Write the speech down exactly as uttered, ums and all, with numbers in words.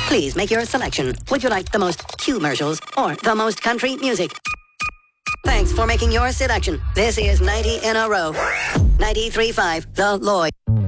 Please make your selection. Would you like the most commercials or the most country music? Thanks for making your selection. This is ninety in a row. ninety-three point five, The Lloyd.